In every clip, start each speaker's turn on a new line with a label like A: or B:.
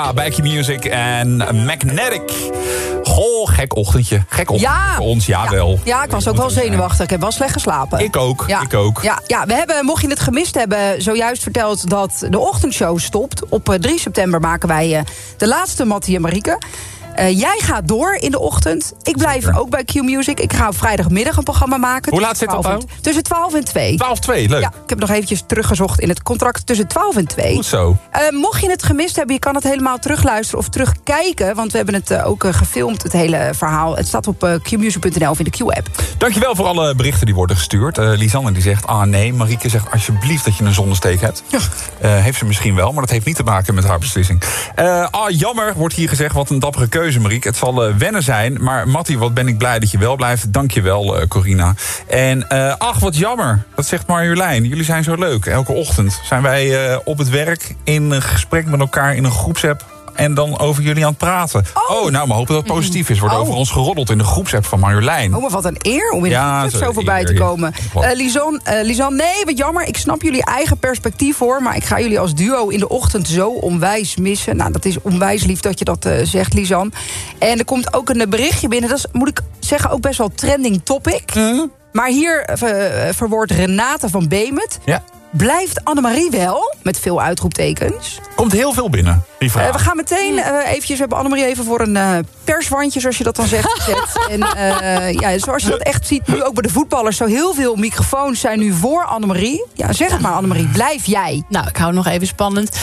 A: Bij Q-Music en Magnetic. Goh, gek ochtendje. Gek ochtendje voor ons, jawel.
B: Ja, ik was ook wel zenuwachtig. Ik heb wel slecht geslapen.
A: Ik ook.
B: Ja, we hebben, mocht je het gemist hebben, zojuist verteld dat de ochtendshow stopt. Op 3 september maken wij de laatste Mattie en Marieke. Jij gaat door in de ochtend. Ik blijf ook bij Q-Music. Ik ga op vrijdagmiddag een programma maken.
A: Hoe laat zit dat nou?
B: Tussen 12 en 2.
A: 12-2, leuk.
B: Ja, ik heb nog eventjes teruggezocht in het contract tussen 12 en 2.
A: Goed zo.
B: Mocht je het gemist hebben, je kan het helemaal terugluisteren of terugkijken. Want we hebben het ook gefilmd, het hele verhaal. Het staat op qmusic.nl of in de Q-app.
A: Dankjewel voor alle berichten die worden gestuurd. Lisanne die zegt, nee. Marieke zegt alsjeblieft dat je een zonnesteek hebt. Heeft ze misschien wel, maar dat heeft niet te maken met haar beslissing. Jammer, wordt hier gezegd. Wat een dappere keuze, Marieke. Het zal wennen zijn. Maar Mattie, wat ben ik blij dat je wel blijft. Dank je wel, Corina. En wat jammer. Dat zegt Marjolein. Jullie zijn zo leuk. Elke ochtend zijn wij op het werk in een gesprek met elkaar in een groepsapp. En dan over jullie aan het praten. Nou, maar hopen dat het positief is. Wordt over ons geroddeld in de groepsapp van Marjolein.
B: Maar wat een eer om in de groepsapp zo voorbij te komen. Lisanne, nee, wat jammer. Ik snap jullie eigen perspectief hoor. Maar ik ga jullie als duo in de ochtend zo onwijs missen. Nou, dat is onwijs lief dat je dat zegt, Lisanne. En er komt ook een berichtje binnen. Dat is, moet ik zeggen, ook best wel trending topic. Maar hier verwoordt Renate van Beemet. Ja. Blijft Annemarie wel? Met veel uitroeptekens.
A: Komt heel veel binnen, die vraag.
B: We gaan meteen eventjes... We hebben Annemarie even voor een perswandje, zoals je dat dan zegt, gezet. En zoals je dat echt ziet, nu ook bij de voetballers... zo heel veel microfoons zijn nu voor Annemarie. Ja, zeg het maar, Annemarie. Blijf jij?
C: Nou, ik hou het nog even spannend.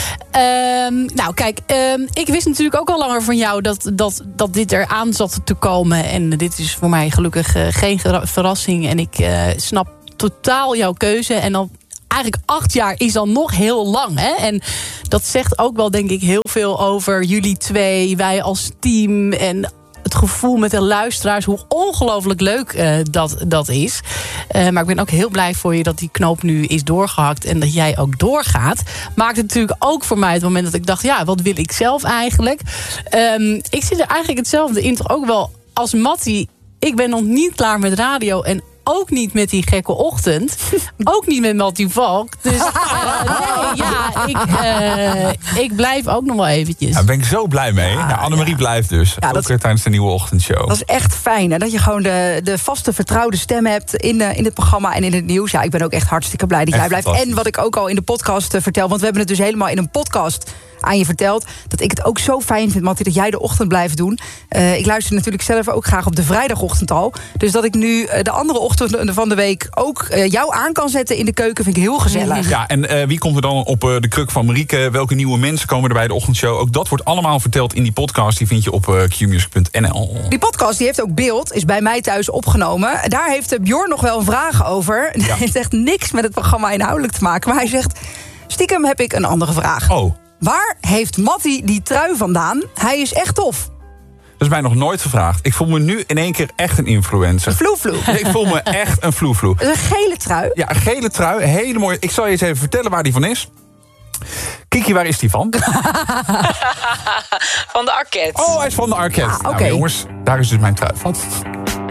C: Ik wist natuurlijk ook al langer van jou... dat dit eraan zat te komen. En dit is voor mij gelukkig geen verrassing. En ik snap totaal jouw keuze. En dan... Eigenlijk 8 jaar is dan nog heel lang. Hè? En dat zegt ook wel, denk ik, heel veel over jullie twee. Wij als team en het gevoel met de luisteraars. Hoe ongelooflijk leuk dat is. Maar ik ben ook heel blij voor je dat die knoop nu is doorgehakt. En dat jij ook doorgaat. Maakt het natuurlijk ook voor mij het moment dat ik dacht... ja, wat wil ik zelf eigenlijk? Ik zit er eigenlijk hetzelfde in. Toch ook wel als Mattie. Ik ben nog niet klaar met radio en... ook niet met die gekke ochtend. Ook niet met Mattie Valk. Dus ik blijf ook nog wel eventjes.
A: Daar ben ik zo blij mee. Annemarie blijft dus. Ja, ook tijdens de nieuwe ochtendshow.
B: Dat is echt fijn. Hè? Dat je gewoon de vaste vertrouwde stem hebt in het programma en in het nieuws. Ja, ik ben ook echt hartstikke blij dat jij blijft. En wat ik ook al in de podcast vertel. Want we hebben het dus helemaal in een podcast aan je verteld. Dat ik het ook zo fijn vind, Mattie, dat jij de ochtend blijft doen. Ik luister natuurlijk zelf ook graag op de vrijdagochtend al. Dus dat ik nu de andere ochtenden van de week ook jou aan kan zetten in de keuken, vind ik heel gezellig.
A: Ja, en wie komt er dan op de kruk van Marieke? Welke nieuwe mensen komen er bij de ochtendshow? Ook dat wordt allemaal verteld in die podcast. Die vind je op qmusic.nl.
B: Die podcast die heeft ook beeld, is bij mij thuis opgenomen. Daar heeft Bjorn nog wel een vraag over. Ja. Het heeft echt niks met het programma inhoudelijk te maken. Maar hij zegt, stiekem heb ik een andere vraag. Waar heeft Mattie die trui vandaan? Hij is echt tof.
A: Dat is mij nog nooit gevraagd. Ik voel me nu in één keer echt een influencer.
B: Een vloevloe.
A: Ik voel me echt een vloevloe.
B: Een gele trui?
A: Ja, een gele trui. Hele mooie. Ik zal je eens even vertellen waar die van is. Kiki, waar is die van?
D: Van de Arquette.
A: Hij is van de Arquette.
B: Okay.
A: Nou, jongens, daar is dus mijn trui van.